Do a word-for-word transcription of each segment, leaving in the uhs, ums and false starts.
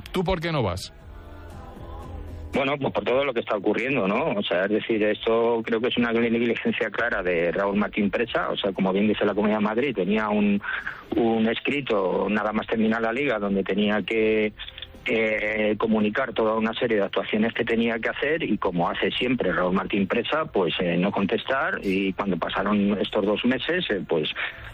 ¿Tú por qué no vas? Bueno, pues por todo lo que está ocurriendo, ¿no? O sea, es decir, esto creo que es una negligencia clara de Raúl Martín Presa. O sea, como bien dice la Comunidad de Madrid, tenía un, un escrito nada más terminar la Liga donde tenía que eh, comunicar toda una serie de actuaciones que tenía que hacer, y como hace siempre Raúl Martín Presa, pues eh, no contestar, y cuando pasaron estos dos meses, eh, pues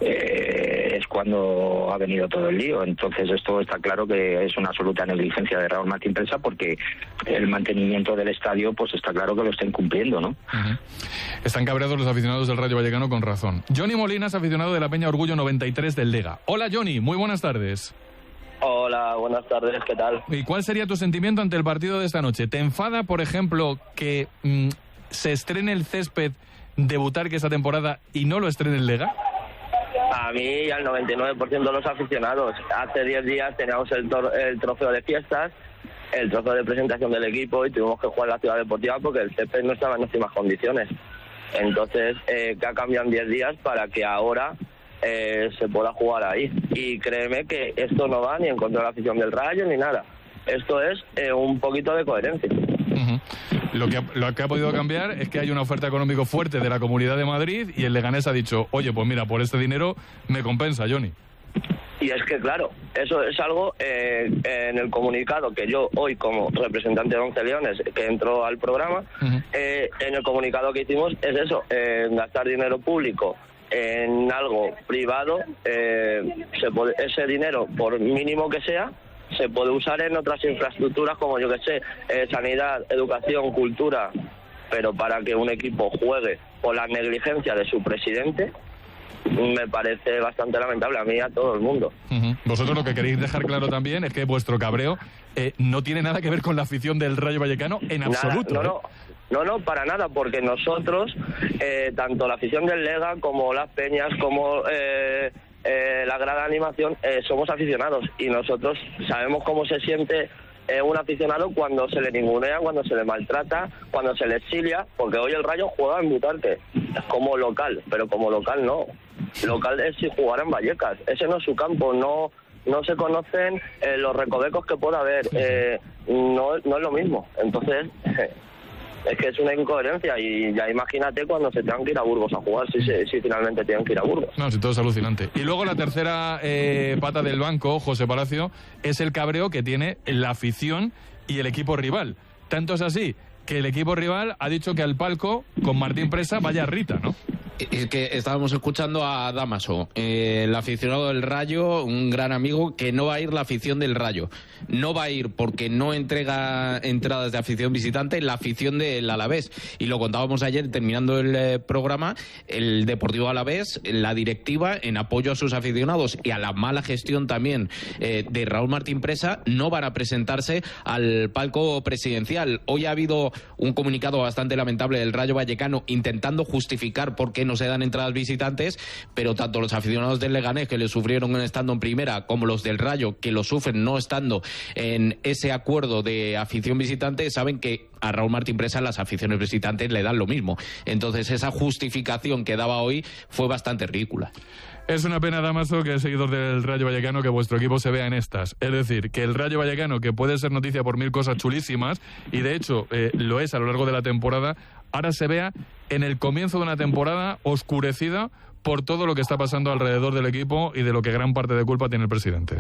eh, es cuando ha venido todo el lío. Entonces esto está claro que es una absoluta negligencia de Raúl Martín Presa, porque el mantenimiento del estadio pues está claro que lo está incumpliendo, ¿no? Uh-huh. Están cabreados los aficionados del Rayo Vallecano con razón. Johnny Molinas, aficionado de la Peña Orgullo noventa y tres del Lega. Hola Johnny, muy buenas tardes. Hola, buenas tardes, ¿qué tal? ¿Y cuál sería tu sentimiento ante el partido de esta noche? ¿Te enfada, por ejemplo, que mmm, se estrene el césped de Butarque esta temporada y no lo estrene el Lega? A mí y al noventa y nueve por ciento de los aficionados. Hace diez días teníamos el, tor- el trofeo de fiestas, el trofeo de presentación del equipo, y tuvimos que jugar en la Ciudad Deportiva porque el césped no estaba en óptimas condiciones. Entonces, eh, ¿qué ha cambiado en diez días para que ahora eh, se pueda jugar ahí? Y créeme que esto no va ni en contra de la afición del Rayo ni nada. Esto es eh, un poquito de coherencia. Uh-huh. Lo que, ha, lo que ha podido cambiar es que hay una oferta económica fuerte de la Comunidad de Madrid, y el Leganés ha dicho, oye, pues mira, por este dinero me compensa, Johnny. Y es que, claro, eso es algo eh, en el comunicado que yo hoy, como representante de Once Leones, que entró al programa, uh-huh. eh, en el comunicado que hicimos es eso, eh, gastar dinero público en algo privado, eh, se puede, ese dinero, por mínimo que sea, se puede usar en otras infraestructuras como, yo que sé, eh, sanidad, educación, cultura, pero para que un equipo juegue por la negligencia de su presidente, me parece bastante lamentable a mí y a todo el mundo. Uh-huh. Vosotros lo que queréis dejar claro también es que vuestro cabreo eh, no tiene nada que ver con la afición del Rayo Vallecano en nada, absoluto. No, ¿eh? no, no, no, para nada, porque nosotros, eh, tanto la afición del Lega como las peñas, como eh, eh, la grada de animación, eh, somos aficionados, y nosotros sabemos cómo se siente eh, un aficionado cuando se le ningunea, cuando se le maltrata, cuando se le exilia, porque hoy el Rayo juega en Butarque como local, pero como local no. Local es si jugara en Vallecas, ese no es su campo, no no se conocen eh, los recovecos que pueda haber, eh, no, no es lo mismo. Entonces, eh, es que es una incoherencia, y ya imagínate cuando se tengan que ir a Burgos a jugar, si, si, si finalmente tienen que ir a Burgos. No, si todo es alucinante. Y luego la tercera eh, pata del banco, José Palacio, es el cabreo que tiene la afición y el equipo rival. Tanto es así que el equipo rival ha dicho que al palco, con Martín Presa, vaya Rita, ¿no? Es que estábamos escuchando a Damaso, eh, el aficionado del Rayo, un gran amigo, que no va a ir la afición del Rayo. No va a ir porque no entrega entradas de afición visitante la afición del Alavés. Y lo contábamos ayer terminando el eh, programa, el Deportivo Alavés, la directiva, en apoyo a sus aficionados y a la mala gestión también eh, de Raúl Martín Presa, no van a presentarse al palco presidencial. Hoy ha habido un comunicado bastante lamentable del Rayo Vallecano intentando justificar por qué no se dan entradas visitantes, pero tanto los aficionados del Leganés, que le sufrieron estando en primera, como los del Rayo, que lo sufren no estando en ese acuerdo de afición visitante, saben que a Raúl Martín Presa las aficiones visitantes le dan lo mismo. Entonces esa justificación que daba hoy fue bastante ridícula. Es una pena, Damaso, que seguidor del Rayo Vallecano, que vuestro equipo se vea en estas. Es decir, que el Rayo Vallecano, que puede ser noticia por mil cosas chulísimas, y de hecho eh, lo es a lo largo de la temporada, ahora se vea en el comienzo de una temporada oscurecida por todo lo que está pasando alrededor del equipo y de lo que gran parte de culpa tiene el presidente.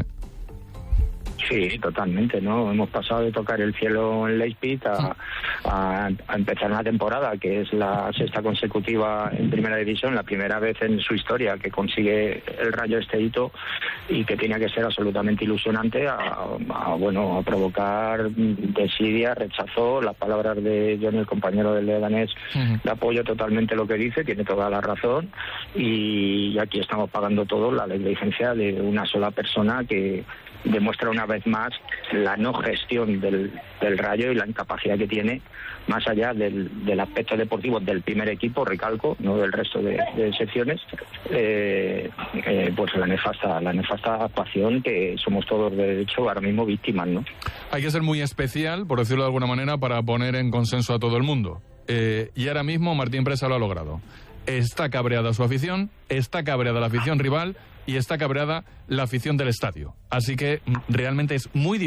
Sí, totalmente, ¿no? Hemos pasado de tocar el cielo en Leipzig a, a, a empezar una temporada que es la sexta consecutiva en Primera División, la primera vez en su historia que consigue el Rayo este hito, y que tenía que ser absolutamente ilusionante, a, a bueno, a provocar desidia, rechazo. Las palabras de Johnny, el compañero del Leganés, uh-huh. le apoyo totalmente lo que dice, tiene toda la razón, y aquí estamos pagando todos la negligencia de una sola persona que demuestra una vez más la no gestión del, del Rayo y la incapacidad que tiene, más allá del, del aspecto deportivo del primer equipo, recalco, no del resto de, de secciones, eh, eh, pues la nefasta, la nefasta actuación que somos todos de hecho ahora mismo víctimas, ¿no? Hay que ser muy especial, por decirlo de alguna manera, para poner en consenso a todo el mundo. Eh, y ahora mismo Martín Presa lo ha logrado. Está cabreada su afición, está cabreada la afición rival y está cabreada la afición del estadio. Así que realmente es muy difícil